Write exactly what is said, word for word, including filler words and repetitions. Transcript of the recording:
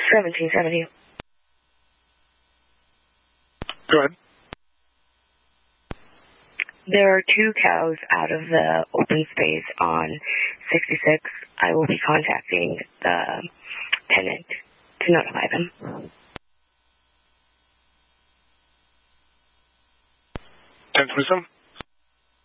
seventeenth Avenue. Go ahead. There are two cows out of the open space on sixty-six. I will be contacting the tenant to notify them. ten twenty-seven.